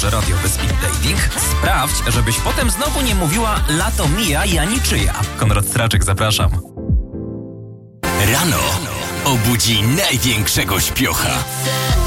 że radio bez speed dating? Sprawdź, żebyś potem znowu nie mówiła lato mija, ja niczyja. Konrad Straczek, zapraszam. Rano obudzi największego śpiocha.